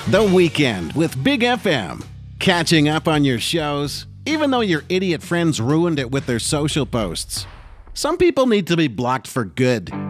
The Weekend with Big FM. Catching up on your shows, even though your idiot friends ruined it with their social posts. Some people need to be blocked for good.